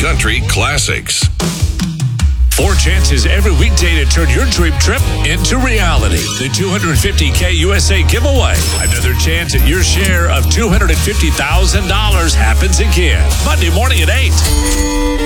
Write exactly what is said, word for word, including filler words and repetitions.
country classics. Four chances every weekday to turn your dream trip into reality. The two hundred fifty K U S A giveaway. Another chance at your share of two hundred fifty thousand dollars happens again. Monday morning at eight.